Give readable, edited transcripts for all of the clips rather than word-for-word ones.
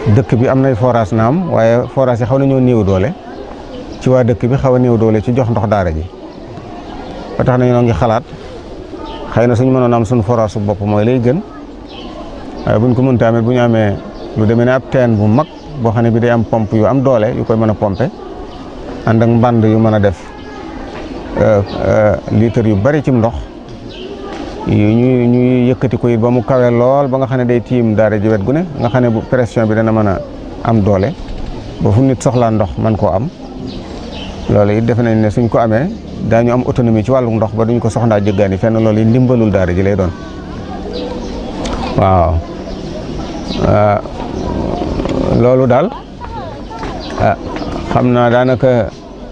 dëkk bi am nay forage naam waaye forage yi xaw nañoo néew doole ci waa dëkk bi xaw a néew doole ci jox ndox daara ji ba tax na ñoo ngi xalaat xëy na suñu mënoon am suñu forage su bopp mooy lay gën waaye buñ ko mënta amee bu ñu amee lu demee ne ab teen bu mag boo xam ne bi day am pompe yu am doole yu koy mën a pompe ànd ak mbànd yu mën a def litre yu bari ci ndox ñuy yëkkati ko it ba mu kawe lool ba nga xam ne day tiim daara ji wet gu ne nga xam ne bu pression bi dana mën a am doole ba fu nit soxlaa ndox man koo am loolu it defe nañ ne suñ ko amee daañu am autonomie ci wàllu ndox ba duñ ko soxlaa jëggaani fenn loolu it ndimbalul daara ji lay doon waaw loolu daal xam naa daanaka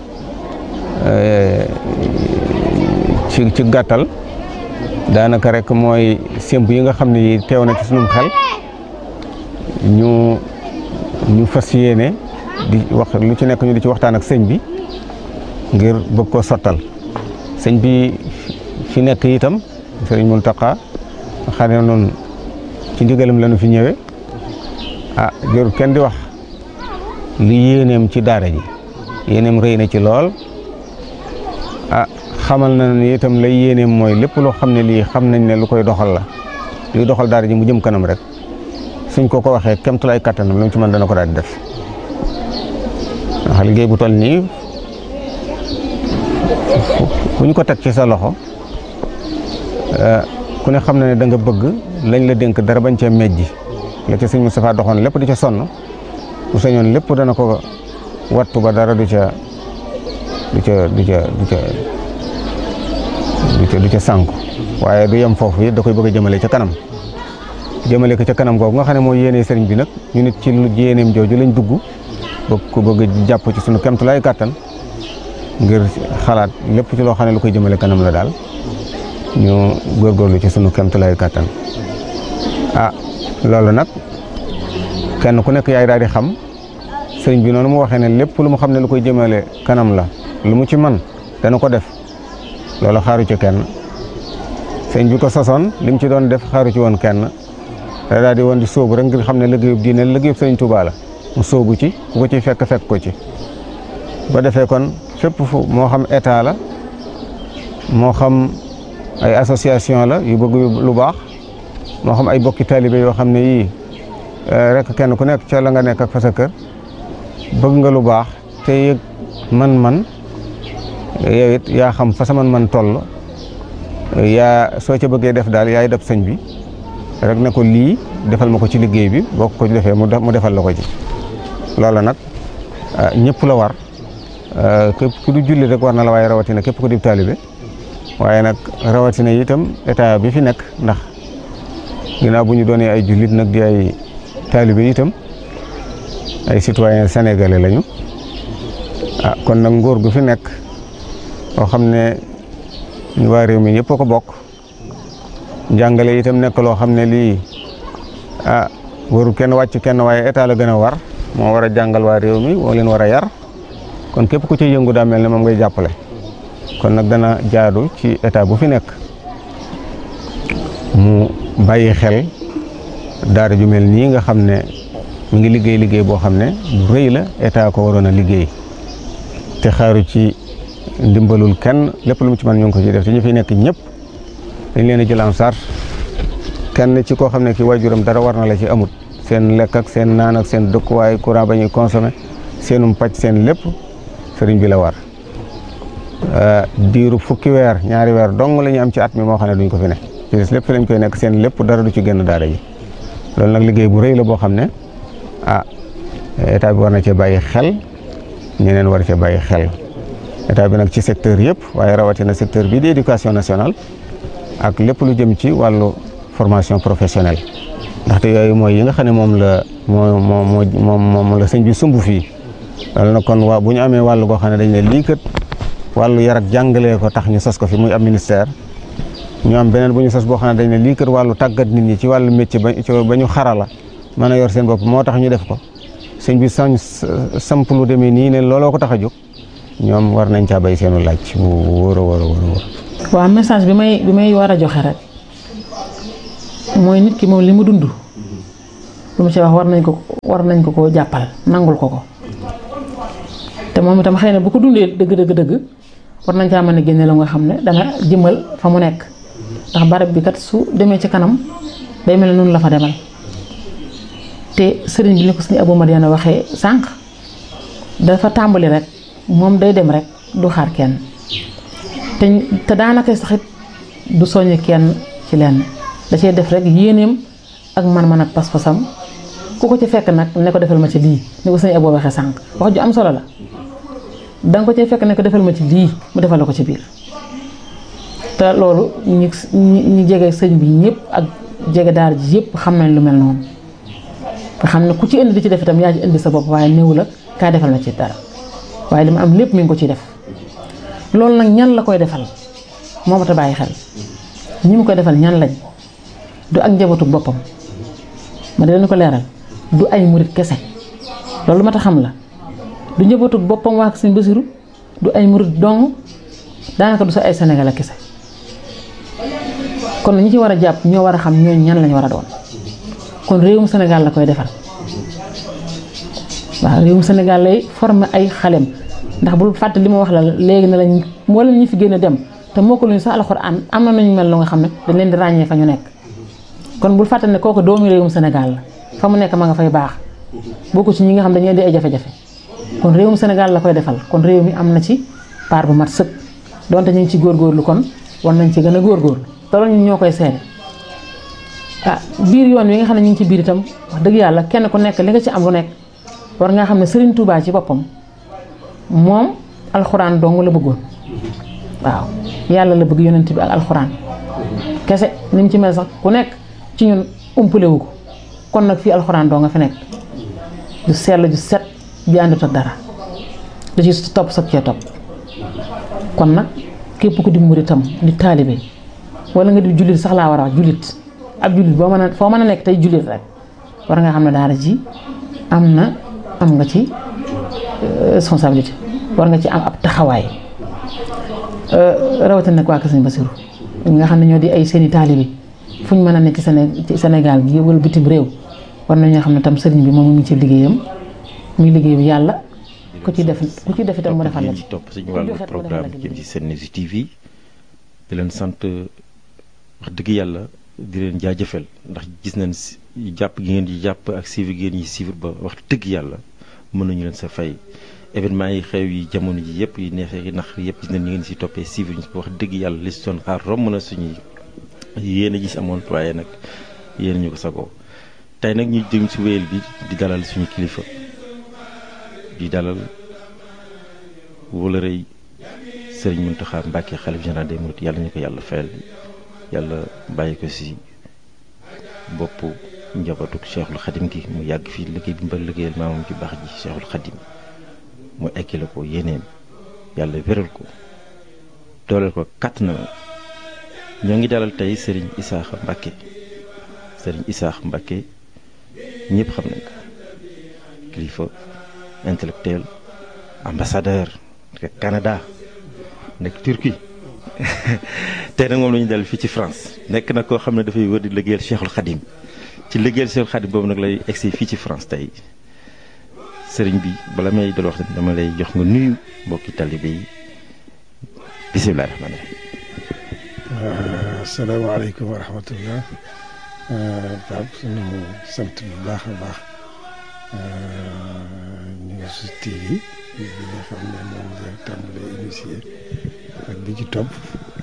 ci gàttal daanaka rek mooy sémb yi nga xam ne yi teew na ci sunum xel ñu fas yéene di wax lu ci nekk ñu di ci waxtaan ak sëñ bi ngir bëgg ko sottal sëñ bi fi nekk itam sëriñ Mountakha xam ne noonu ci ndigalam lañu fi ñëwee jërul kenn di wax li yéeneem ci daara ji yéeneem rëy na ci lool xamal na ni itam lay yéeneem mooy lépp loo xam ne lii xam nañ ne lu koy doxal la luy doxal daara ji mu jëm kanam rek suñ ko waxee kemtulaay kattanam lu mu ci mën dana ko daal di def ndax liggéey bu toll nii ku ñu ko teg ci sa loxo ku ne xam na ne da nga bëgg lañ la dénk dara bañ cee mejji la ca sëñ Moustapha doxoon lépp di ca sonn bu sañoon lépp dana ko wattu ba dara du ca sànku waaye du yem foofu it da koy bëgg a jëmale ca kanam jëmale ko ca kanam googu nga xam ne mooy yéene sëriñ bi nag ñu nit ci lu yéeneem jooju lañ dugg bëgg jàpp ci sunu kemtulaay kàttan ngir xalaat lépp ci loo xam ne lu koy jëmale kanam la daal ñu góorgóorlu ci sunu kemtulaay kàttan loolu nag kenn ku nekk yaay daal di xam sëriñ bi noonu mu waxee ne lépp lu mu xam ne lu koy jëmale kanam la lu mu ci man dana ko def loolu xaaru ci kenn sëriñ bi ko sosoon li mu ci doon def xaaru ci woon kenn da daal di woon di sóobu rek ngir xam ne liggéeyub diine liggéeyub sëriñ Tuubaa la mu sóobu ci ku ko ci fekk ko ci ba defee kon fépp fu moo xam état la moo xam ay association la yu bëgg lu baax moo xam ay bokki taalibe yoo xam ne yii rek kenn ku nekk ca la nga nekk ak fa sa kër bëgg nga lu baax te yëg man yow it yaa xam fa sa man toll yaa soo ca bëggee def daal yaay def sëñ bi rek ne ko lii defal ma ko ci liggéey bi boo ko defee mu defal la ko ci loolu nag ñëpp la war képp ku du julli rek war na la waaye rawatina képp ku di taalibe waaye nag rawatina itam état bi fi nekk ndax ginnaaw bu ñu doonee ay jullit nag di ay taalibe itam ay citoyen sénégalais lañu kon nag nguur gu fi nekk boo xam ne waa réew mi ñëpp a ko bokk njàngale itam nekk loo xam ne lii waru kenn wàcc kenn waaye état la gën a war moo war a jàngal waa réew mi moo leen war a yar kon képp ku ci yëngu daa mel ne moom ngay jàppale kon nag dana jaadu ci état bu fi nekk mu bàyyi xel daara ju mel nii nga xam ne mi ngi liggéey boo xam ne bu rëy la état ko waroon a liggéey te xaaru ci ndimbalul kenn lépp lu mu ci mën ñu ngi ko ci def te ñu fi nekk ñëpp dañ leen a jël en charge kenn ci koo xam ne ki waajuram dara war na la ci amut seen lekk ak seen naan ak seen dëkkuwaay courant ba ñuy consommé seenum pàcc seen lépp sëriñ bi la war diiru fukki weer ñaari weer dong la ñu am ci at mi moo xam ne duñ ko fi ne ci des lépp fi lañ koy nekk seen lépp dara du ci génn daara ji loolu nag liggéey bu rëy la boo xam ne état bi war na cee bàyyi xel ñeneen war cee bàyyi xel état bi nag ci secteur yëpp waaye rawatina secteur bii di éducation nationale ak lépp lu jëm ci wàllu formation professionnelle ndaxte yooyu mooy yi nga xam ne moom la sëñ bi sumb fii loolu nag kon bu ñu amee wàllu goo xam ne dañ ne lii kat wàllu yar ak jàngalee ko tax ñu sos ko fi muy am ministère ñu am beneen bu ñu sos boo xam ne dañ ne lii kat wàllu tàggat nit ñi ci wàllu métier ba ñu xarala mën a yor seen bopp moo tax ñu def ko sëñ bi samp lu demee nii ne looloo ko tax a jóg ñoom war nañ caa bay seenu laaj bu wóor a wóor a wóor. waaw message bi may war a joxe rek mooy nit ki moom li mu dund lu mu ci wax war nañ ko koo jàppal nangul ko te moom itam xëy na bu ko dundee dëgg war nañ caa mën a génne la nga xam ne dana jëmal fa mu nekk ndax barab bi kat su demee ci kanam day mel ne noonu la fa demal te sëriñ bi ni ko sëriñ Abou Madiana waxee sànq dafa tàmbali rek moom day dem rek du xaar kenn te daanaka saxit du soññ kenn ci lenn da cee def rek yéeneem ak man-man ak pas-pasam ku ko ci fekk nag ne ko defal ma ci lii ni ko sëriñ Abou waxee sànq wax ju am solo la danga ko ci fekk ne ko defal ma ci lii mu defal la ko ci biir te loolu ñi jege sëñ bi ñëpp ak jege daara ji yëpp xam nañ lu mel noonu nga xam ne ku ci indi di ci def itam yaa ci indi sa bopp waaye néew la kaa defal ma ci dara waaye li ma am lépp mi ngi ko ciy def loolu nag ñan la koy defal moo ma ta bàyyi xel ñi mu koy defal ñan lañ du ak njabootu boppam ma di leen ko leeral du ay murit kese loolu ma ta xam la du njabootu boppam waa sëñ Basiru du ay murit dong daanaka du sa ay Sénégalais kese kon ñi ci war a jàpp ñoo war a xam ñooñu ñan lañ war a doon kon réewum Sénégal la koy defal waaw réewum Sénégal lay former ay xalem ndax bul fàtte li ma wax la léegi ne lañ moo leen ñi fi génn dem te moo ko luñu sax alxuraan am na nañu mel lu nga xam ne dañ leen di ràññee fa ñu nekk kon bul fàtte ne kooku doomi réewum Sénégal la fa mu nekk ma nga fay baax bokku ci ñi nga xam dañuy indi ay jafe-jafe kon réewum Sénégal la koy defal kon réew mi am na ci part bu mat sëkk donte ñu ngi ci góorgóorlu kon war nañ ci gën a góorgóorlu te loolu ñun ñoo koy seede biir yoon wi nga xam ne ñu ngi ci biir itam wax dëgg yàlla kenn ku nekk li nga ci am lu nekk war nga xam ne Serigne Touba ci boppam moom alxuraan dong la bëggoon waaw yàlla la bëgg yonent bi ak alxuraan kese ni mu ci mel sax ku nekk ci ñun umpalewu ko kon nag fii alxuraan doo nga fi nekk ju sell ju set bi àndut ak dara da ci topp sag cee topp kon nag képp ku di muritam di taalibe wala nga di jullit sax laa war a wax jullit ab jullit foo mën a nekk tey jullit rek war nga xam ne daara ji am nga ci responsabilité war nga ci am ab taxawaay rawatina nag waa Kër Sëñ Basiru nga xam ne ñoo di ay seeni taalibe fu ñu mën a nekk ci Sénégal gi wala bitim réew war nañoo xam ne tam sëriñ bi moom mu ngi ci liggéeyam muy liggéeyu yàlla ku ci def itam mu defal la ci topp suñu wàllu programme jëm ci Sen News TV di leen sant wax dëgg yàlla di leen jaajëfal ndax gis nañ jàpp gi ngeen di jàpp ak suivre gi ngeen ñi suivre ba wax dëgg yàlla mën nañu leen sa fay événement yi xew yi jamono ji yëpp yi neexee yi nax yëpp gis nañ ñi ngeen si toppee suivre ñu wax dëgg yàlla li si doon xaar romb na suñuy yéen a gis amoon waaye nag yéen ñu ko sagoo tey nag ñu jëm si wéyal bi di dalal suñu kilifa di dalal wala rëy Serigne Mountakha Mbacké xalif général des mourides yàlla ñu ko yàlla fayal yàlla bàyyi ko si bopp njabootuk Cheikhul Khadim gi mu yàgg fii liggéey bi mbal liggéeyal maamam ci baax ji Cheikhul Khadim mu ekkile ko yéeneem yàlla wéral ko dooleel ko kàttanam ñoo ngi dalal tey Serigne Issakha Mbacké Serigne Issakha Mbacké ñëpp xam nañ ko kilifa intellectuel ambassadeur nekk Canada nekk Turquie tey nag moom la ñu dal fii ci France nekk na koo xam ne dafay wër di liggéeyal Cheikhul Khadim ci liggéeyal Cheikhul Khadim boobu nag lay egsi fii ci France tey sëriñ bi bala may dal wax dama lay jox nga nuyu mbokki talibé yi bisimilah rahmaani rahiim. asalaamaaleykum wa rahmatullah. Pape suñu sant bu baax a baax News TV bi nga xam ne moom la tàmbalee initié ak bi ci topp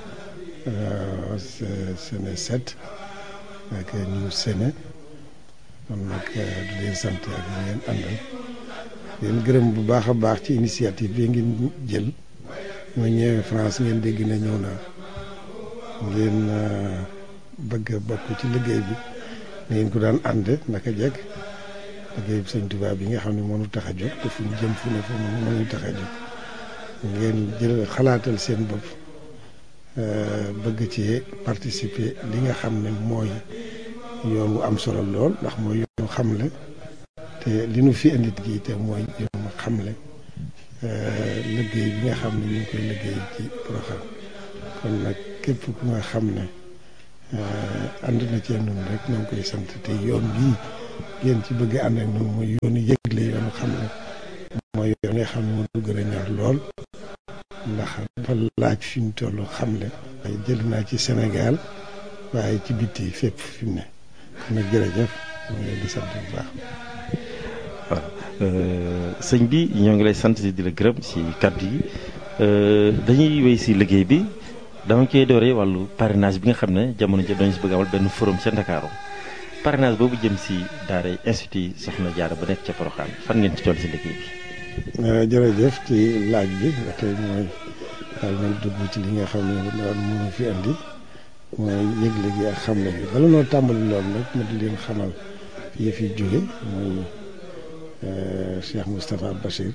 Séné 7 ak News Séné kon nag di leen sant ak ñu ngeen àndal leen gërëm bu baax a baax ci initiative bi ngeen jël ma ñëwee France ngeen dégg na ñëw naa ngeen bëgg a bokk ci liggéey bi ngeen ko daan ànd naka jekk liggéey bi Sëñ Tuubaa bi nga xam ne mënu tax a jóg te fu ñu jëm fu ne fu mënu tax a jóg ngeen jël xalaatal seen bopp bëgg ci participer li nga xam ne mooy yoon wu am solo lool ndax mooy yoon xamle te li nu fi indi gi te mooy yoon xamle liggéey bi nga xam ne ñu ngi koy liggéey ci Porokhane kon nag képp ku nga xam ne ànd na cee noonu rek ñoo ngi koy sant te yoon bii ngeen ci bëgg ànd ak ñun mooy yoonu yëgle yoonu xam ne mooy yoon nga xam ne moo du gën a ñor lool ndax dafa laaj fi mu toll xam ne waaye jël naa ci Sénégal waaye ci bitti fépp fi mu ne kon nag jërëjëf ñu ngi leen di sant bu baax. waaw sëñ bi ñoo ngi lay sant di la gërëm ci kàddu yi dañuy wéy ci liggéey bi dama koy dooree wàllu parrainage bi nga xam ne jamono ji dañu si bëgg amal benn forum ca Ndakaaru parrainage boobu jëm ci daara institut Soxna Jaara ba nekk ca Porokhane fan ngeen ci toll ci liggéey bi. jërëjëf ci laaj bi ba tey mooy daal nañ dugg ci li nga xam ne mënu fi andi mooy yëgle gi ak xamle bi bala noo tàmbali loolu nag ma di leen xamal yëf yi jóge mooy Cheikh Moustapha Bachir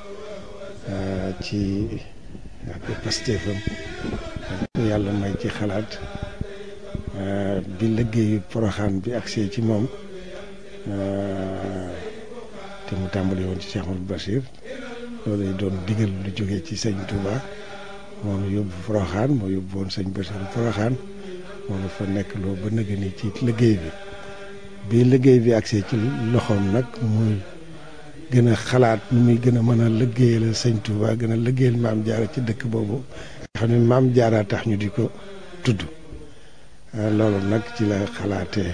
ci ak pastéefam yàlla may ci xalaat bi liggéeyu Porokhane bi agsee ci moom te mu tàmbali woon ci Cheikh Moustapha Bachir loolu lay doon digal lu jógee ci sëñ Touba moom yóbbu Porokhane moo yóbbu woon sëñ Bachir Porokhane moom fa nekk loo ba nëgë ni ci liggéey bi liggéey bi agsee ci loxoom nag muy gën a xalaat nu muy gën a mën a liggéeyal sëñ Touba gën a liggéeyal maam Jaara ci dëkk boobu nga xam ne maam Jaara tax ñu di ko tudd loolu nag ci la xalaatee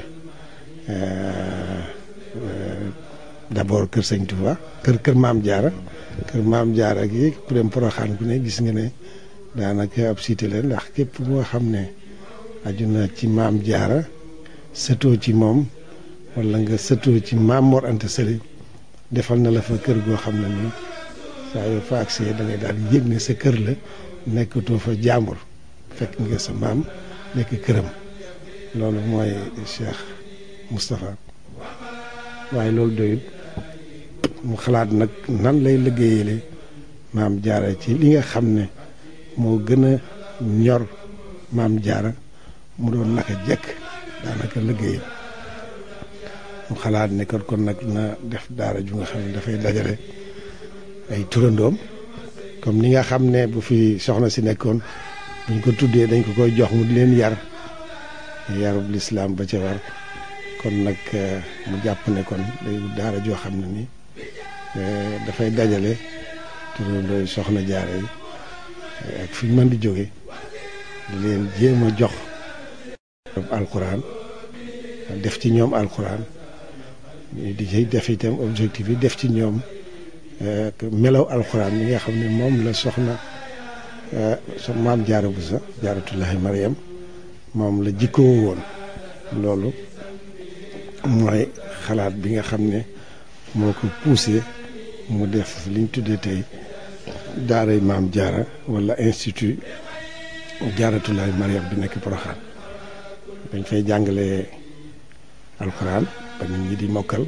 d'abord kër sëñ Touba kër maam Jaara gi ku dem Porokhane ku ne gis nga ne daanaka ab cité la ndax képp moo xam ne aju na ci maam Jaara sëtoo ci moom wala nga sëtoo ci maam Mor Anta Sali defal na la fa kër goo xam ne nii saa yoo fa agsee da ngay daal di yëg ne sa kër la nekkatoo fa jàmbur fekk nga sa maam nekk këram loolu mooy Cheikh Moustapha waaye loolu doyut mu xalaat nag nan lay liggéeyale maam Jaara ci li nga xam ne moo gën a ñor maam Jaara mu doon naka jekk daanaka liggéeyam mu xalaat ne kon nag na def daara ju nga xam ne dafay dajale ay turandoom comme ni nga xam ne bu fi soxna si nekkoon buñ ko tuddee dañ ko koy jox mu di leen yarub lislaam ba ca war kon nag mu jàpp ne kon day daara joo xam ne ni dafay dajale turandooy soxna Jaara yi ak fi mën di jóge di leen jéem a jox alxuraan def ci ñoom alxuraan di ci def itam objectif yi def ci ñoom melaw alxuraan yi nga xam ne moom la soxna maam Jaara Buso Jaaratullaahi Mariam moom la jikkoo woon loolu mooy xalaat bi nga xam ne moo ko poussé mu def liñ tuddee tey daaray maam Jaara wala institut Jaaratullaahi Mariam bi nekk Porokhane dañ fay jàngale alxuraan ba nit ñi di mokkal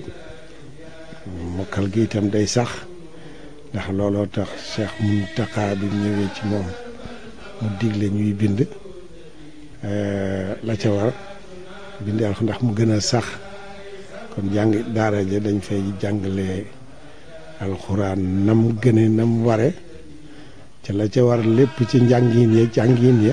gi itam day sax ndax looloo tax Cheikh Mountakha bi ñëwee ci moom mu digle ñuy bind la ca war bindi alxuraan ndax mu gën a sax kon jàng daara ja dañ fay jàngale alxuraan nam gëne nam ware ca la ca war lépp ci njàngin ya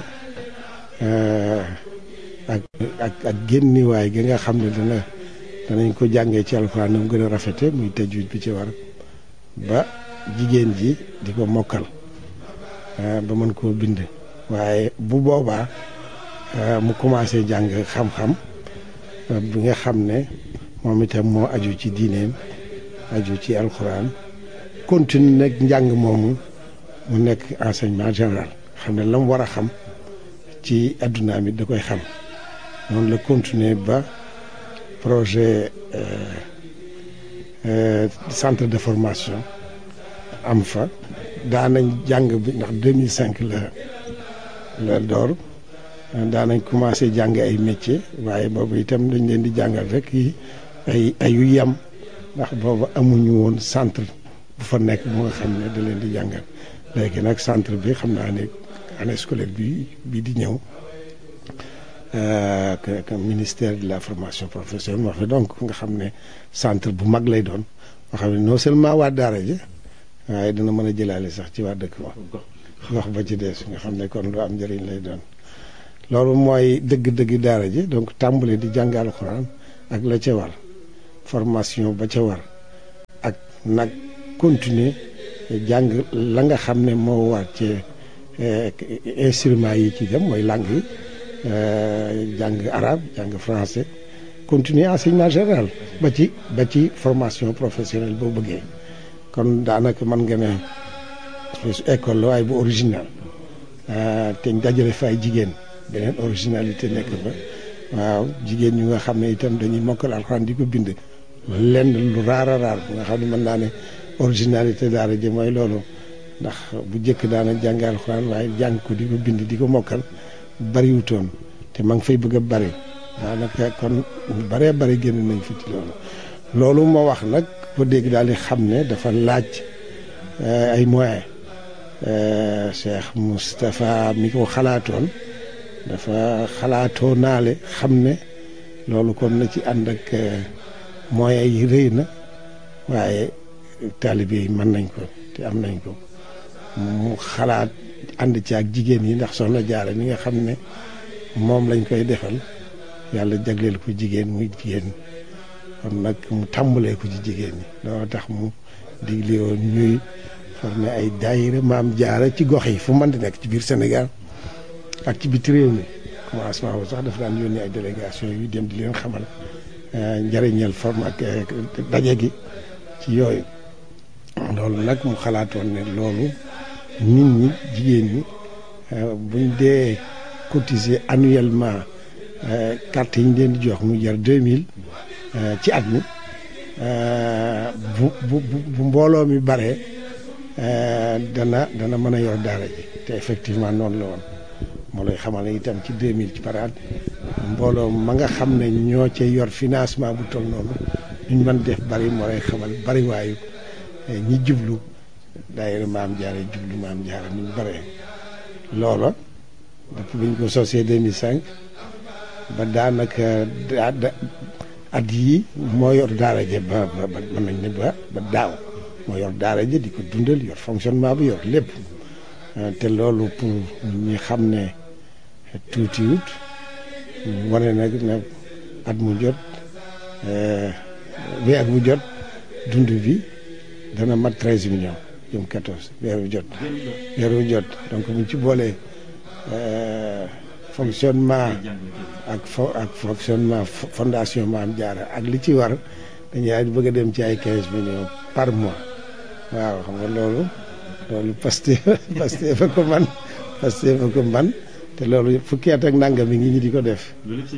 ak génniwaay gi nga xam ne danañ ko jàngee ci alxuraan nam gën a rafete muy tajwid bi ci war ba jigéen ji di ko mokkal ba mën koo bind waaye bu boobaa mu commencé jàng xam-xam bi nga xam ne moom itam moo aju ci diineem aju ci alxuraan continue nag njàng moomu mu nekk enseignement général xam ne la mu war a xam ci adduna mi da koy xam noonu la continuer ba projet centre de formation am fa daanañ jàng bi ndax 2005 la door daanañ commencé jàng ay métier waaye boobu itam dañ leen di jàngal rek ay yu yem ndax boobu amuñu woon centre bu fa nekk bu nga xam ne da leen di jàngal léegi nag centre bi xam naa ne année scolaire bi di ñëw que ministère de la formation professionnelle moo fa donc nga xam ne centre bu mag lay doon nga xam ne non seulement waa daara ji waaye dina mën a jëlaale sax ci waa dëkk ba gox ba ci des nga xam ne kon lu am njëriñ lay doon loolu mooy dëgg-dëgg daara ji donc tàmbale di jàng alxuraan ak la ca war formation ba ca war ak nag continuer jàng la nga xam ne moo war ci instruments yi ci dem mooy langue yi jàng arabe jàng français continuer enseignement général ba ci formation professionnelle boo bëggee kon daanaka mën nga ne école la waaye bu original te ñu dajale fa ay jigéen beneen originalité nekk fa waaw jigéen ñu nga xam ne itam dañuy mokkal alxuraan di ko bind lenn lu raar a raar bu nga xam ne mën naa ne originalité daara ji mooy loolu ndax bu njëkk daana jàng alxuraan waaye jàng ko di ko bind di ko mokkal bariwutoon te ma ngi fay bëgg a bari daanaka kon baree bari génn nañ fi ci loolu moo wax nag ko dégg daal di xam ne dafa laaj ay moyens Cheikh Moustapha mi ko xalaatoon dafa xalaatoo naale xam ne loolu kon na ci ànd ak moyens yi rëy na waaye taalibe yi mën nañ ko te am nañ ko mu xalaat ànd ci ak jigéen yi ndax soxna Jaara mi nga xam ne moom lañ koy defal yàlla jagleel ko jigéen muy jigéen kon nag mu tàmbalee ko ci jigéen ñi loolu tax mu digle woon ñuy formé ay daayira Maam Jaara ci gox yi fu mën di nekk ci biir Sénégal ak ci biti réew mi commencement bu sax dafa daan yónnee ay délégation yu dem di leen xamal njëriñal forme ak daje gi ci yooyu loolu nag mu xalaatoon ne loolu nit ñi jigéen ñi buñ dee cotiser annuellement carte yi ñu leen di jox mu jar 2000 ci at mi bu mbooloo mi bare dana mën a yor daara ji te effectivement noonu la woon moo lay xamal ne itam ci 2000 ci par at mbooloo ma nga xam ne ñoo cay yor financement bu toll noonu duñ mën def bari moo lay xamal bari waayu ñi jublu daayira Maam Jaara jublu Maam Jaara ni ñu bare loola depuis bi ñu ko sosee 2005 ba daanaka at yii moo yor daara ja ba mën nañ ne ba daaw moo yor daara ja di ko dundal yor fonctionnement bi yor lépp te loolu pour ñi xam ne tuutiwut wane nag ne at mu jot weer bu jot dund bi dana mat 13 millions jëm 14 weer bu jot donc buñ ci boolee fonctionnement ak fonctionnement fondation Maam Jaara ak li ci war dañuy bëgg a dem ci ay 15 millions par mois waaw xam nga loolu Pastef fa ko man te loolu fukki at ak nangam mi ngi ñi di ko def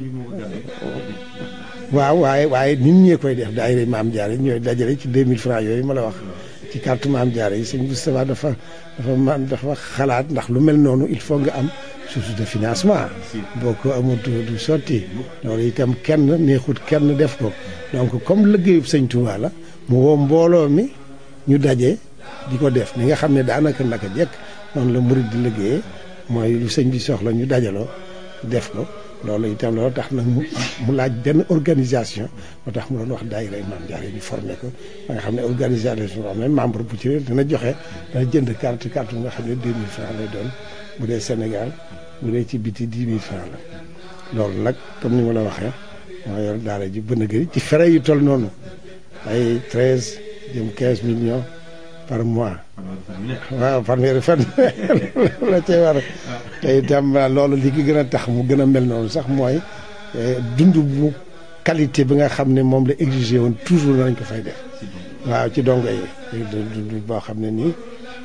waaw waaye nit ñee koy def daayira Maam Jaara yi ñooy dajale ci 2000 francs yooyu ma la wax ci carte Maam Jaara yi sëñ Moustapha dafa xalaat ndax lu mel noonu il faut nga am source de financement boo ko amut du sotti loolu itam kenn neexut kenn def ko donc comme liggéeyub sëñ Touba la mu woo mbooloo mi ñu daje di ko def ni nga xam ne daanaka naka jekk noonu la murid di liggéeyee mooy lu sëñ bi soxla ñu dajaloo def ko loolu itam loolu tax nag mu laaj benn organisation moo tax mu doon wax daayira Maam Jaara yi ñu formé ko ba nga xam ne organisation boo xam ne membre bu ci dana joxe dana jënd carte bu nga xam ne 2000 francs lay doon bu dee Sénégal bu dee ci biti 10 000 francs la loolu nag comme ni ma la waxee moo yor daara ji bën a gëri ci frais yu toll noonu ay 13 jëm 15 millions par mois waaw fanweeri fan la cay war te itam loolu li ki gën a tax mu gën a mel noonu sax mooy dund bu qualité bi nga xam ne moom la exigé woon toujours nañ ko fay def waaw ci dongo yi dund boo xam ne nii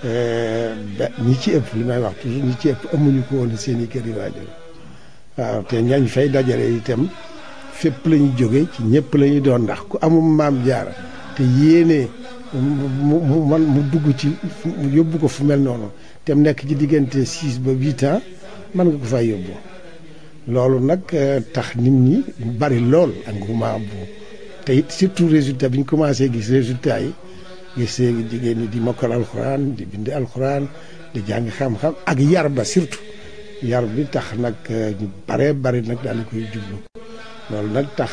ñi ci ëpp li may wax toujours ñi ci ëpp amuñu ko woon seen i kër yi waajur waaw te ñañ fay dajale itam fépp la ñu jóge ci ñëpp la ñuy doon ndax ku amum Maam Jaara te yéene mu dugg ci mu yóbbu ko fu mel noonu te mu nekk ci diggante 6 ba 8 ans mën nga ko fay yóbbu loolu nag tax nit ñi bari lool engouement bu te it surtout résultat bi ñu commencé gis résultat yi gis jigéen ñi di mokkal alxuraan di bind alxuraan di jàng xam-xam ak yar ba surtout yar bi tax nag ñu bari nag daal di koy jublu loolu nag tax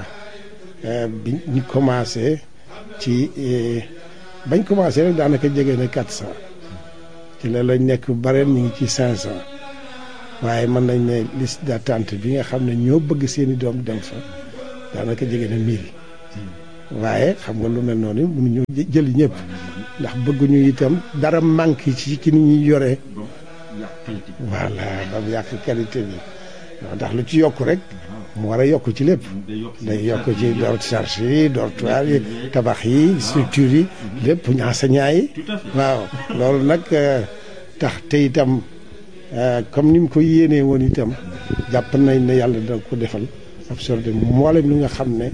bi ñu commencé ci bañ commencé rek daanaka jege na 400 ci la lañ nekk bareen ñu ngi ci 500 waaye mën nañ ne liste d'attente bi nga xam ne ñoo bëgg seeni doom dem fa daanaka jege na 1000 waaye xam nga lu mel noonu mënuñu jëli ñëpp ndax bëgguñu itam dara manqué ci ni ñuy yoree voilà ba mu yàq qualité bi ndax lu ci yokk rek mu war a yokk ci lépp day yokk ci charge yi dortoir yi tabax yi structure yi lépp enseignant yi waaw loolu nag tax te itam comme ni mu ko yéenee woon itam jàpp nañ ne yàlla dina ko defal absorbé mboolem li nga xam ne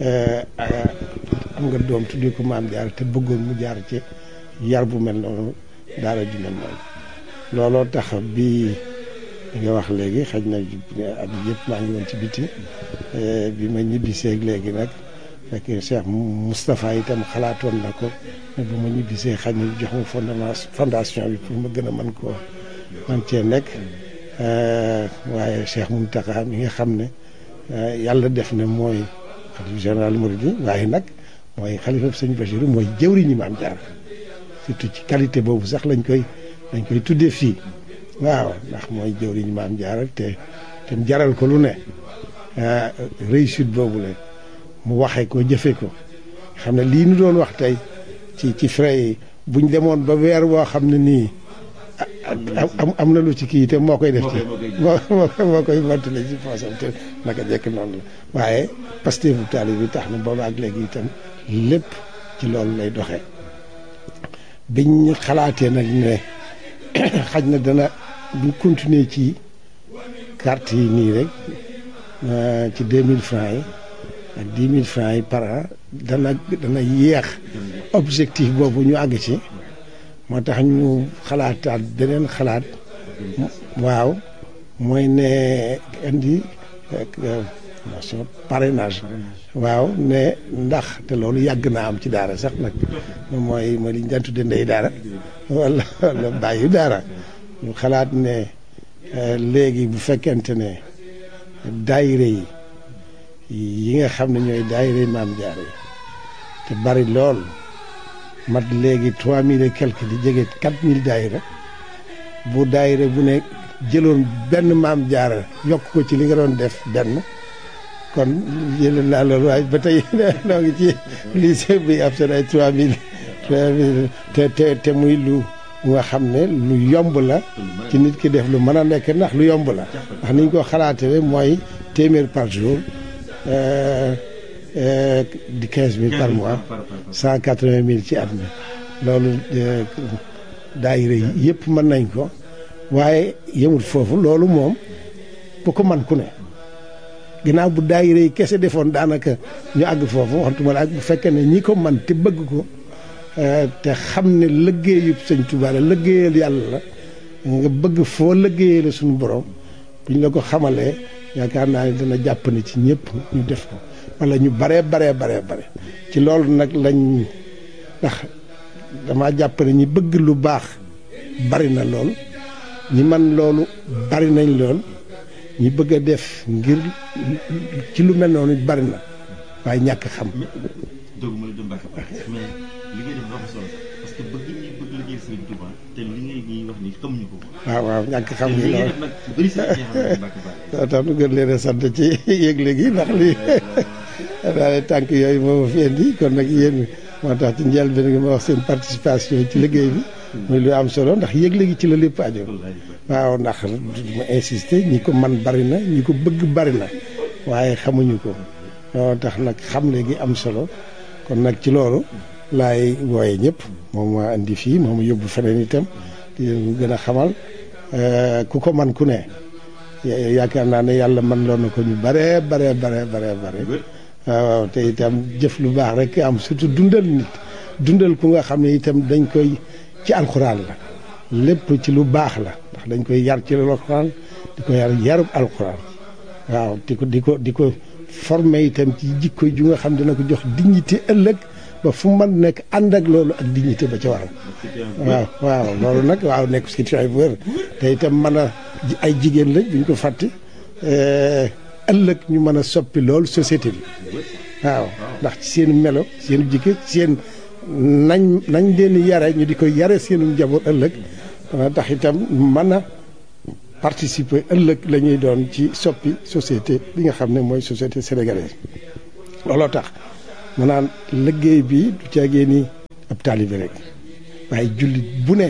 am nga doom tuddee ko maam jaar te bëggoon mu jaar ci yar bu mel noonu daara ju mel noonu looloo tax bi nga wax léegi xaj na at yëpp maa ngi woon ci biti bi ma ñibbiseeg léegi nag fekk Cheikh Moustapha itam xalaatoon na ko ne bu ma ñibbisee xaj na jox ma fondation bi pour ma gën a mën koo man cee nekk waaye Cheikh Mountakha mi nga xam ne yàlla def na mooy xalifa général Mouride waaye nag mooy xalifa sëñ Bachir mooy jëwriñu Maam Jaara surtout ci qualité boobu sax lañ koy tuddee fii waaw ndax mooy jëwriñu Maam Jaara te jaral ko lu ne réussite boobu la mu waxee ko jëfee ko xam ne lii nu doon wax tey ci frais yi buñ demoon ba weer woo xam ne nii am na lu ci kii te moo koy def ci moo koy mottale ci poosam te naka jekk noonu la waaye Pastef bu taalibe bi tax na booba ak léegi itam lépp ci loolu lay doxee biñ xalaatee nag ne xaj na dana bu continuer ci carte yi nii rek ci 2000 francs yi ak 10 000 francs yi par an dana yéex objectif boobu ñu àgg ci moo tax ñu xalaataat beneen xalaat waaw mooy ne indi parrainage waaw ne ndax te loolu yàgg naa am ci daara sax nag mooy li ñu daan tudde ndey daara wala bàyyi daara ñu xalaat ne léegi bu fekkente ne daayire yi nga xam ne ñooy daayire Maam Jaara yi te bari lool mat léegi 3000 et quelque di jege 4000 daayira bu daayira bu ne jëloon benn Maam Jaara yokk ko ci li nga doon def benn kon jëlee naa loolu waaye ba tey noo ngi ci lycée bi ab seen ay 3000 te muy lu nga xam ne lu yomb la ci nit ki def lu mën a nekk ndax lu yomb la ndax ni ñu ko xalaatee mooy téeméer par jour di 15000 par mois 180000 ci at mi loolu daayira yi yëpp mën nañ ko waaye yemul foofu loolu moom bu ko man ku ne ginnaaw bu daayira yi kese defoon daanaka ñu àgg foofu waxtuma la ak bu fekkee ne ñi ko man te bëgg ko te xam ne liggéeyu Sëñ Tuubaa la liggéeyal yàlla la nga bëgg foo liggéeyee la suñu borom buñ la ko xamalee yaakaar naa ne dana jàpp ne ci ñëpp ñu def ko wala ñu bare ci loolu nag lañ ndax dama jàpp ne ñi bëgg lu baax bari na lool ñi man loolu bari nañ lool ñi bëgg a def ngir ci lu mel noonu bari na waaye ñàkk xam. doguma la dem Mbacke mais li ngay def dafa solo parce que bëgg liggéey Sëriñ Tuubaa te li ngay wax ni xamuñu ko. waaw ñàkk xam ni loolu nag bëri sa Mbacke Balla tax nu gën leen a sant ci yëgle gi ndax lii daal tànk yooyu moo ma fi indi kon nag yéen moo tax ci njëlbéen gi ma wax seen participation ci liggéey bi muy lu am solo ndax yëgle gi ci la lépp aju waaw ndax ma insister ñi ko man bari na ñi ko bëgg bari na waaye xamuñu ko moo tax nag xam léegi am solo kon nag ci loolu laay wooye ñëpp moom ma indi fii moom yóbbu feneen itam di leen gën a xamal ku ko man ku ne yaakaar naa ne yàlla man loon na ko ñu bare waaw te itam jëf lu baax rek am surtout dundal ku nga xam ne itam dañ koy ci alxuraan la lépp ci lu baax la ndax dañ koy yar ci alxuraan di ko yarub alxuraan waaw di ko formé itam ci jikko ju nga xam dina ko jox dignité ëllëg ba fu man nekk ànd ak loolu ak dignité ba ca waral waaw loolu nag waaw nekk situation bu wér te itam mën a ay jigéen lañ buñ ko fàtte ëllëg ñu mën a soppi loolu société bi waaw ndax ci seen melo seen jikko seen nañ leen yare ñu di ko yare seenu njaboot ëllëg dana tax itam mën a participer ëllëg la ñuy doon ci soppi société bi nga xam ne mooy société sénégalaise looloo tax ma naan liggéey bi du caagee ni ab taalibe rek waaye jullit bu ne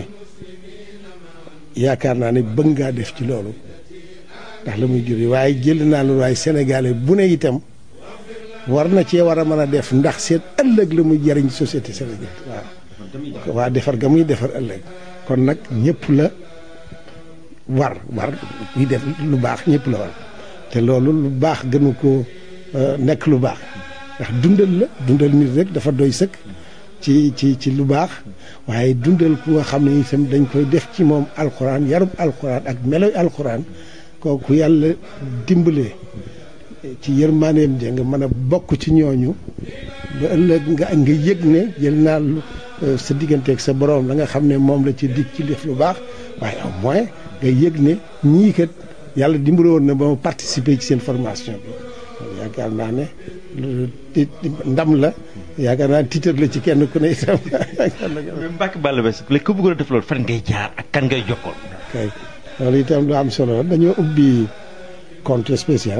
yaakaar naa ne bëgg ngaa def ci loolu ndax la muy jur waaye jël naa loolu waaye sénégalais bu ne itam war na cee war a mën a def ndax seen ëllëg la muy jariñ société sénégal waaw waa defar ga muy defar ëllëg kon nag ñëpp la war yi def lu baax ñëpp la war te loolu lu baax gënu ko nekk lu baax ndax dundal nit rek dafa doy sëkk ci lu baax waaye dundal ku nga xam ne itam dañ koy def ci moom alxuraan yarub alxuraan ak meloy alxuraan kooku yàlla dimbalee ci yërmaaneem ja nga mën a bokk ci ñooñu ba ëllëg nga yëg ne jël naa sa digganteeg sa borom la nga xam ne moom la ci dig ci def lu baax waaye au moins nga yëg ne ñii kat yàlla dimbale woon na ba ma participer ci seen formation bi yaakaar naa ne ndam la yaakaar naa tiitar la ci kenn ku ne itam. mais Mbacke Balla Basse léegi ku bëggoon a def loolu fan ngay jaar ak kan ngay jokkoon. kay loolu itam lu am solo dañoo ubbi compte spécial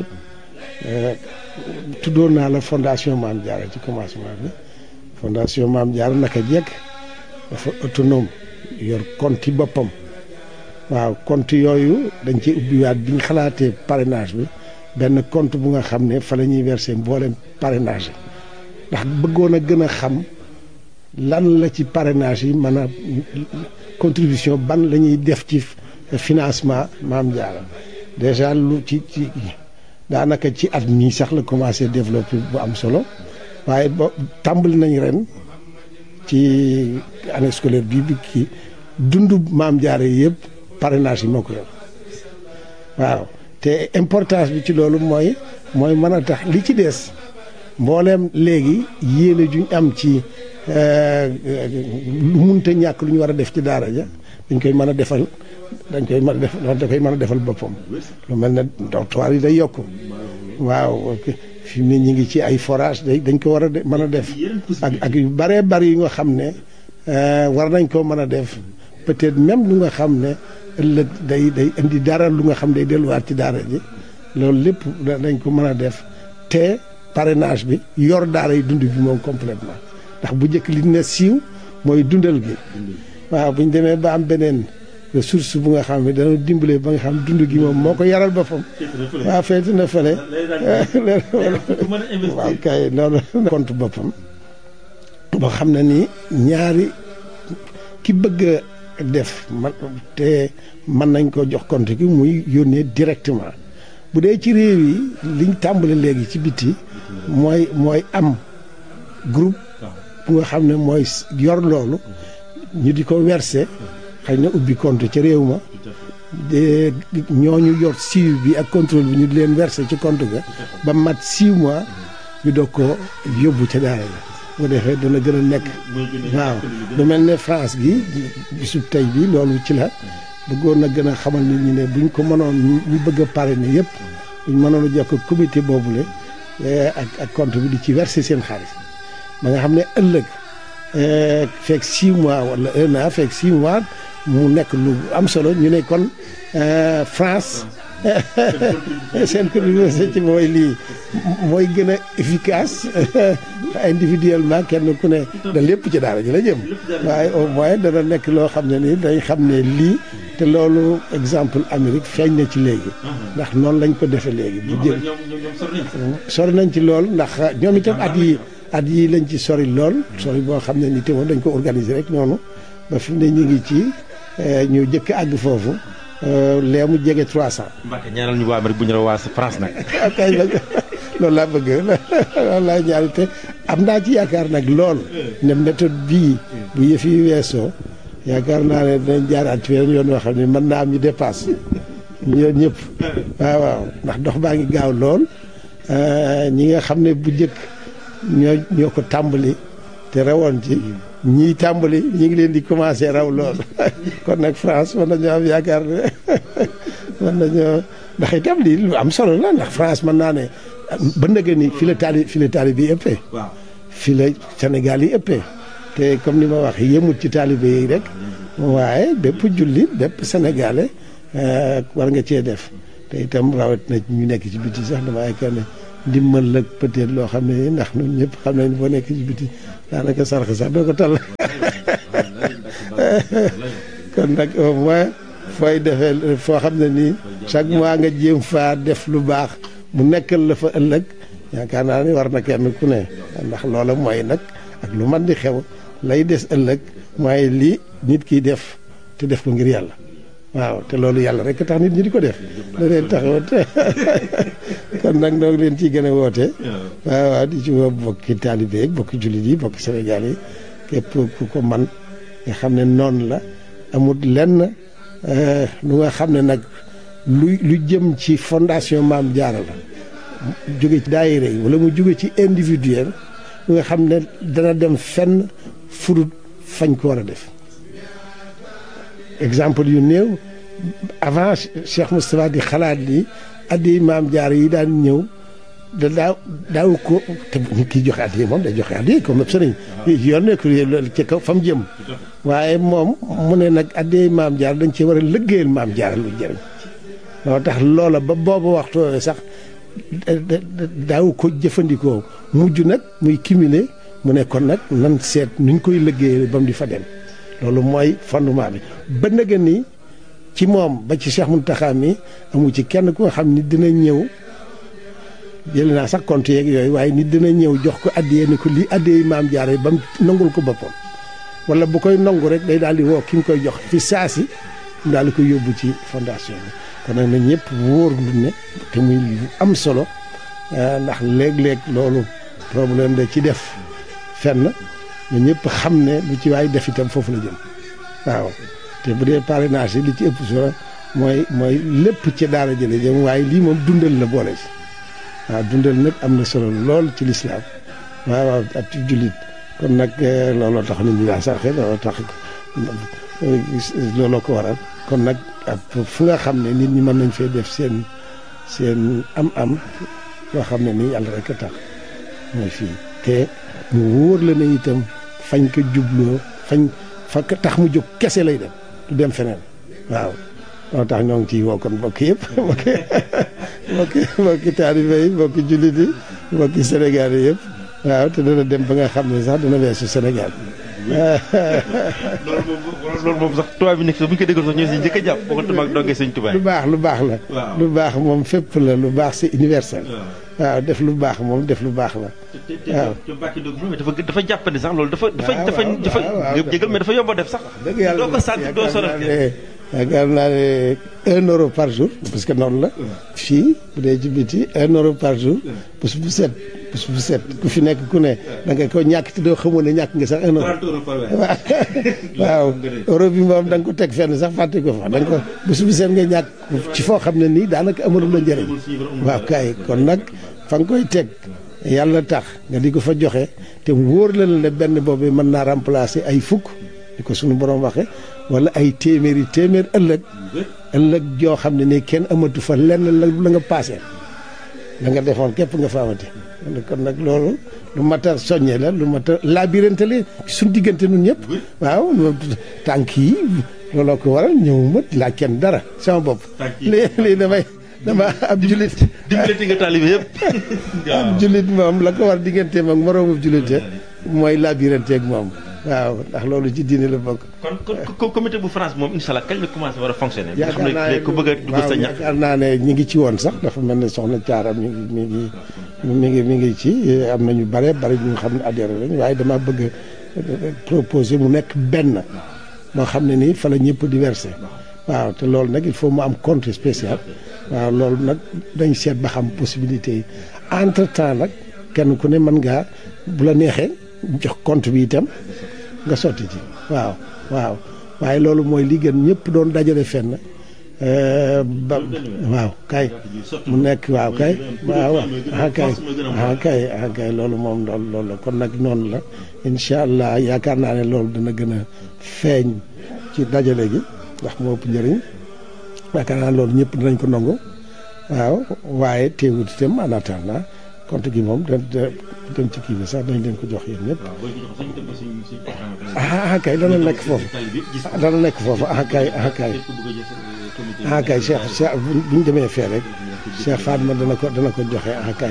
tuddoon naa la fondation Mame Diarra ci commencement bi fondation Mame Diarra naka jekk dafa autonome yor compte boppam waaw compte yooyu dañ ci ubbiwaat bi ñu xalaatee parrainage bi benn compte bu nga xam ne fa la ñuy verser mboolem parrainage yi ndax bëggoon a gën a xam lan la ci parrainage yi mën a contribution ban la ñuy def ci financement Mame Diarra déjà lu ci daanaka ci at mii sax la commencé développer bu am solo waaye ba tàmbali nañ ren ci année scolaire bi kii dundu Mame Diarra yi yëpp parrainage yi moo ko yor waaw te importance bi ci loolu mooy mën a tax li ci des mbooleem léegi yéene juñ am ci lu munta ñàkk lu ñu war a def ci daara ja dañ koy mën a defal da koy mën a defal boppam lu mel ne dortoir yi day yokk waaw fi mu ne ñu ngi ci ay forage dañ ko war a mën a def ak yu bëree bëri yu nga xam ne war nañ koo mën a def peut-être même lu nga xam ne ëllëg day indi dara lu nga xam day delluwaat ci daara ji loolu lépp dañ ko mën a def te parrainage bi yor daara yi dund bi moom complètement ndax bu njëkk li ne siiw mooy dundal gi waaw bu ñu demee ba am beneen ressource bu nga xam ne dana dimbale ba nga xam dund gi moom moo ko yaral boppam waaw feeti na fële waaw kay loolu compte boppam boo xam ne ni ñaari ki bëgg a def te mën nañ ko jox compte gi muy yónnee directement bu dee ci réew yi liñ tàmbale léegi ci biti mooy am groupe bu nga xam ne mooy yor loolu ñu di ko verser xëy na ubbi compte ca réew ma ñooñu yor suivi bi ak contrôle bi ñu di leen verser ci compte ga ba mat 6 mois ñu doog ko yóbbu ca daara la bu defee dana gën a nekk waaw lu mel ne France gi bisu tey bi loolu ci la bëggoon na gën a xamal nit ñi ne buñ ko mënoon ñu bëgg a parrainer yëpp buñ mënoon a jokk comité boobule ak compte bi di ci verser seen xaalis ba nga xam ne ëllëg fekk 6 mois wala 1 an fekk 6 mois mu nekk lu am solo ñu ne kon France seen contribution ci mooy lii mooy gën a efficace individuellement kenn ku ne da lépp ci daara ji la jëm waaye au moins dana nekk loo xam ne ni dañ xam ne lii te loolu exemple Amérique feeñ na ci léegi ndax noonu lañ ko defee léegi bu jël sori nañ ci lool ndax ñoom itam at yi lañ ci sori lool sori boo xam ne ni te woon dañ ko organiser rek noonu ba fi mu ne ñu ngi ci ñu jëkk àgg foofu lee mu jege 300. Mbacke ñaanal ñu waa Amérique bu ñu la waa France nag. kay loolu laa bëgg loolu laa ñaari te am naa ci yaakaar nag lool ne méthode bii bu yëf yi weesoo yaakaar naa ne dinañ jaaraat ci weneen yoon yoo xam ne mën naa am ñu dépasse ñoom ñëpp waaw ndax dox baa ngi gaaw lool ñi nga xam ne bu njëkk ñoo ko tàmbali te rawoon ci ñii tàmbali ñu ngi leen di commencé raw lool kon nag France mën nañoo am yaakaar ne mën nañoo ndax itam lii lu am solo la ndax France mën naa ne ba ndëgë ni fi la taalibe yi ëppee fi la Sénégal yi ëppee te comme ni ma wax yëmut ci taalibe yi rek waaye bépp jullit bépp sénégalais war nga cee def te itam rawat na ñu nekk ci biti sax dama yaakaar ne ndimbal la peut-être loo xam ne ndax ñun ñëpp xam nañ boo nekk ci biti daanaka sarax sax doo ko tal kon nag au moins fooy defee foo xam ne nii chaque mois nga jéem faa def lu baax mu nekkal la fa ëllëg yaakaar naa ni war na kenn ku ne ndax loola mooy nag ak lu man di xew lay des ëllëg mooy lii nit kiy def te def ko ngir yàlla waaw te loolu yàlla rek tax nit ñi di ko def da leen taxawat kon nag noo ngi leen ciy gën a woote waaw waaw di ci woo bokki taalibe yi bokki jullit yi bokki Sénégal yi képp ku ko man nga xam ne noonu la amul lenn lu nga xam ne nag lu jëm ci fondation Maam Jaara la jóge ci daayira yi wala mu jóge ci individuel lu nga xam ne dana dem fenn furut fañ ko war a def exemple yu néew avant Cheikh Moustapha di xalaat ni addi Maam Jaara yi daan ñëw da daaw ko te nit ki joxe addi moom day joxe addi comme sëriñ yoon nekk ci kaw fa mu jëm waaye moom mu ne nag addi Maam Jaara dañ ci war a liggéeyal Maam Jaara lu jëriñ moo tax loola ba boobu waxtu sax daaw ko jëfandikoo mujj nag muy cumuler mu ne kon nag nan seet nuñ koy liggéeyal ba mu di fa dem loolu mooy fondement bi ba nëgën ni ci moom ba ci Cheikh Mountakha mi amu ci kenn ku nga xam ni dina ñëw jël naa sax compte yeeg yooyu waaye nit dina ñëw jox ko addiyee ni ko lii addiyee Maam Jaara ba mu nangul ko boppam wala bu koy nangu rek day daal di woo ki nga koy jox fi saasi mu daal di koy yóbbu ci fondation bi kon nag na ñëpp wóor lu ne te muy lu am solo ndax léeg-léeg loolu problème da ci def fenn na ñëpp xam ne lu ci waay def itam foofu la jëm waaw te bu dee parrainage yi li ci ëpp solo mooy lépp ci daara jële jëm waaye lii moom dundal la boole ci waaw dundal nag am na solo lool ci lislaam waaw ak ci jullit kon nag looloo tax nit ñi daa sarxe looloo tax looloo ko waral kon nag fu nga xam ne nit ñi mën nañ fee def seen am-am yoo xam ne nii yàlla rek a tax mooy fii te mu wóor la ne itam fañ ko jubloo fa tax mu jóg kese lay dem du dem feneen waaw moo tax ñoo ngi ciy woo kon mbokk yëpp mbokki taalibe yi mbokki jullit yi mbokki Sénégal yi yëpp waaw te dana dem ba nga xam ne sax dana weesu Sénégal loolu moom sax tubaab bi nekk sax bu ñu ko déggoon sax ñoo si njëkk a jàpp boo ko tamaak dongee sëñ tubaab lu baax la lu baax moom fépp la lu baax c'est universel waaw def lu baax moom def lu baax la waaw dafa jàppandi sax loolu dafa jégal mais dafa yomb a def sax dëgg yàlla doo ko sant doo sonal yaakaar naa ne 1 euro par jour parce que noonu la fii bu dee ci biti 1 euro par jour bés bu set ku fi nekk ku ne da nga ko ñàkk te doo xamoon ne ñàkk nga sax 1 euro waaw euro bi moom da nga ko teg fenn sax fàtte ko fa da nga ko bés bu set nga ñàkk ci foo xam ne nii daanaka amalul la njëriñ waaw kay kon nag fa nga koy teg yàlla tax nga di ko fa joxe te wóor la ne benn boobu mën naa remplacer ay fukk di ko suñu borom waxe wala ay téeméer ëllëg joo xam ne ni kenn amatu fa lenn la nga paase la nga defoon képp nga fa amati kon nag loolu lu mat a soññe la lu mat a labirante la suñ diggante nun ñëpp waaw tànk yi looloo ko waral ñëw mat laa kenn dara sama bopp lii dama ab jullit dimbalati nga taalibe yëpp ab jullit moom la ko war digganteem ak moroomu jullit mooy labirante ak moom waaw ndax loolu ci diine la bokk. kon comité bu France moom incha allah kañ la commencé war a fonctionner. yaakaar naa ne ku bëgg a dugg sa ñax. yaakaar naa ne ñi ngi ci woon sax dafa mel ne soxna Thiara mi ngi ci am na ñu bare ñu xam ne adhéré lañ waaye dama bëgg a proposer mu nekk benn moo xam ne nii fa la ñëpp di versé waaw te loolu nag il faut mu am compte spécial waaw loolu nag dañ seet ba xam possibilité yi entre temps nag kenn ku ne mën ngaa bu la neexee jox compte bi itam. nga sotti ci waaw waaye loolu mooy li gën ñëpp doon dajale fenn waaw kay mu nekk waaw kay kay loolu moom loolu la kon nag noonu la incha allah yaakaar naa ne loolu dana gën a feeñ ci dajale gi ndax moo ëpp njëriñ yaakaar naa loolu ñëpp dinañ ko nangu waaw waaye teewut itam en attendant compte gi moom dem ci kii bi sax dañ leen ko jox yéen ñëpp kay dana nekk foofu kay Cheikh bu ñu demee fee rek Cheikh Fatma dana ko joxe kay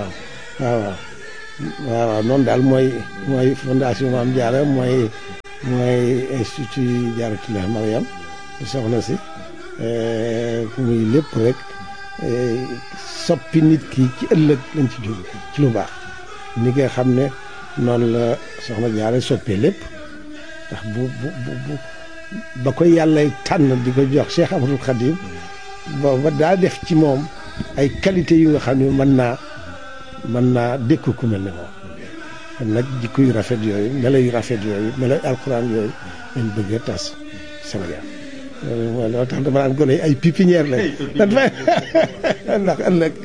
waaw noonu daal mooy fondation Maam Jaara mooy institut Jaaratullahi Mariam soxna si muy lépp rek soppi nit ki ci ëllëg lañ ci jóg ci lu baax ni nga xam ne noonu la soxna Jaara soppee lépp ndax bu ba ko yàlla tànn di ko jox Cheikh Ahmadul Khadim booba daa def ci moom ay qualité yu nga xam ne mën naa dékku ku mel ne moom kon nag jikko yu rafet yooyu melo yu rafet yooyu melo alxuraan yooyu lañ bëgg a tas Sénégal loolu tax dama naan gone ay pépinière lañ ndax ëllëg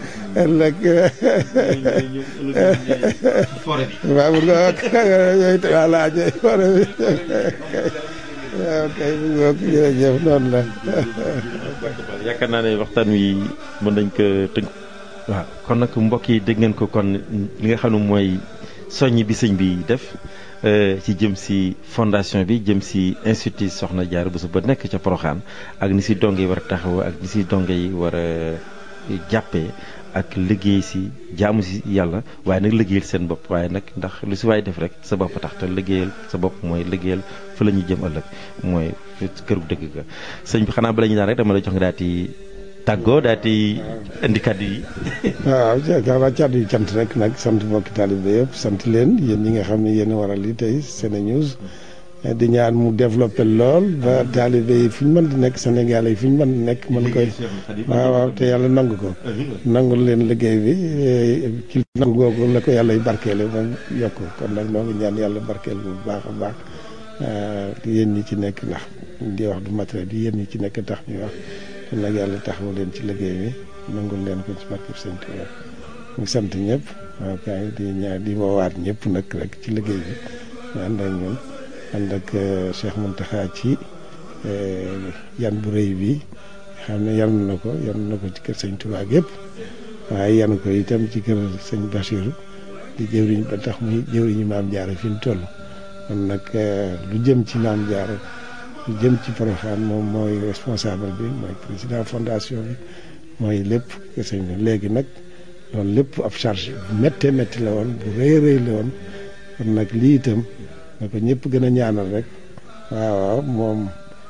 waaw bu nga yooyu voilà forêt bi waaw kay bu nga jërëjëf noonu la yaakaar naa ne waxtaan wi mën nañ ko tënk. waaw kon nag mbokk yi dégg ngeen ko kon li nga xam ne mooy soññ bi sëñ bi def ci jëm si fondation bi jëm si institut Soxna Diarra Bousso ba nekk ca Porokhane ak ni si donge yi war a taxaw ak ni si donge yi war a jàppee ak liggéey si jaamu si yàlla waaye nag liggéeyal seen bopp waaye nag ndax lu si waay def rek sa bopp tax te liggéeyal sa bopp mooy liggéeyal fa la ñuy jëm ëllëg mooy këru dëgg ga sëñ bi xanaa bala ñu daan rek dama la jox nga daal di tàggoo daal di indi kàddu yi. waaw jaakaar kàddu yi cant rek nag sant mbokki taalibe yëpp sant leen yéen ñi nga xam ne yéen a waral li tey SeneNews di ñaan mu développé lool ba taalibe yi fi ñu mën di nekk Sénégal yi fi ñu mën di nekk mën koy waaw te yàlla nangu ko nangul leen liggéey bi ci nangu googu la ko yàlla y barkeele ba yokk kon nag noo ngi ñaan yàlla barkeel bu baax a baax yéen ñi ci nekk ndax di wax du matériel yi yéen ñi ci nekk tax ñuy wax kon nag yàlla taxawu leen ci liggéey bi nangul leen ko ci barkeb Sëñ Tuubaa mu sant ñëpp waaw kay di woowaat ñëpp nag rek ci liggéey bi ñu ànd ak ñun ànd ak Cheikh Mountakha ci yan bu rëy bi xam ne yan na ko ci kër Sëñ Tuubaa gépp waaye yan ko itam ci kër Sëñ Bassirou di jëwriñ ba tax muy jëwriñu Maam Jaara fi mu toll kon nag lu jëm ci Maam Jaara lu jëm ci Porokhane moom mooy responsable bi mooy président fondation bi mooy lépp kër sëñ bi léegi nag loolu lépp ab charge bu méttee métti la woon bu rëy la woon kon nag lii itam na ko ñëpp gën a ñaanal rek waaw moom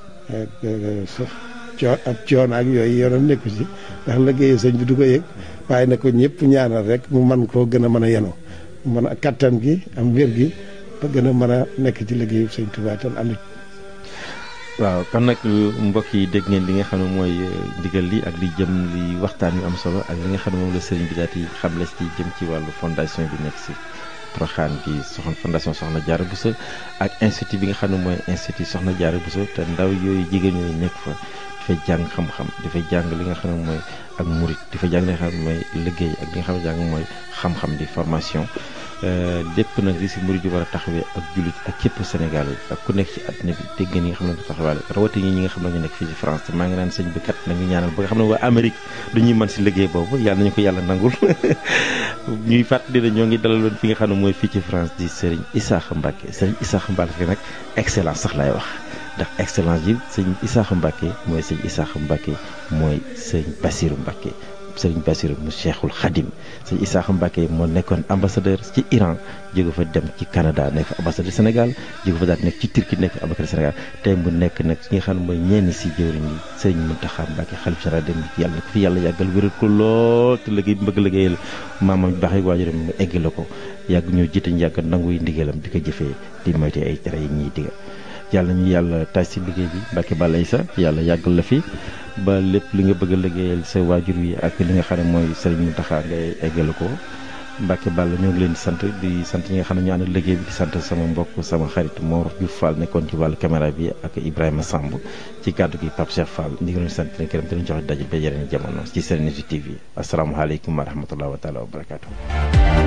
ab coon ak yooyu yoonam nekku ci ndax liggéeyu sëñ bi du ko yëg waaye na ko ñëpp ñaanal rek mu man koo gën a mën a yenu mën a kattan gi am wér gi ba gën a mën a nekk ci liggéeyu sëñ Tuubaa tan ànd. waaw kon nag mbokk yi dégg ngeen li nga xam ne mooy ndigal li ak li jëm li waxtaan yu am solo ak li nga xam ne moom la sëriñ bi daal di xamle ci jëm ci wàllu fondation bi nekk si Porokhane bi fondation Soxna Diarra Bousso ak institut bi nga xam ne mooy institut Soxna Diarra Bousso te ndaw yooyu jigéen ñooyu nekk fa dafay jàng xam-xam dafay jàng li nga xam ne mooy ak murit dafay jàng li nga xam ne mooy liggéey ak li nga xam ne jàng mooy xam-xam di formation lépp nag li si murid yi war a taxawee ak jullit ak képp Sénégal yi ak ku nekk ci àddina bi dégg ngeen ñi nga xam ne du taxawaale rawatina ñi nga xam ne ñu nekk fii ci France te maa ngi naan sëñ bi kat nañu ñaanal ba nga xam ne waa Amérique du ñuy mën si liggéey boobu yàlla nañu ko yàlla nangul ñuy fàttali ne ñoo ngi dalaloon fi nga xam ne mooy fii ci France di Serigne Issakha Mbacké Serigne Issakha Mbacké nag excellence sax laay wax ndax excellence yi sëñ Issakha Mbacké mooy sëñ Issakha Mbacké mooy sëñ Bassirou Mbacké Sëriñ Bassirou mu Cheikhul Khadim sëñ Issakha Mbacké moo nekkoon ambassadeur ci Iran jóge fa dem ci Canada nekk fa ambassadeur Sénégal jóge fa daal nekk ci Turquie nekk fa ambassadeur Sénégal tey mu nekk nag ci nga xam ne mooy ñenn si jëwriñ yi sëriñ Mountakha Mbacké xalif général dem yàlla na ko fi yàlla yàggal wéral ko lool te liggéey bëgg liggéeyal maamam baax yi waajuram mu egg la ko yàgg ñoo jiite ñu yàgg nangu yi ndigalam di ko jëfee di moyte ay tere yi ñuy digal yàlla ñu yàlla taaj si liggéey bi Mbacké Balaye sa yàlla yàggal la fi ba lépp li nga bëgg a liggéeyal sa waajur wi ak li nga xam ne mooy Serigne Mountakha ngay eggale ko Mbacké Balla ñoo ngi leen di sant ñi nga xam ne ñu ànd liggéey bi di sant sama mbokk sama xarit Mor Diouf Fall nekkoon ci wàllu caméra bi ak Ibrahima Samb ci kàddu gi Pape Cheikh Fall ñu ngi leen sant leen gërëm di leen jox daje ba yeneen jamono ci SeneNews TV asalaamaaleykum wa rahmatulah wa taala wa barakaatu.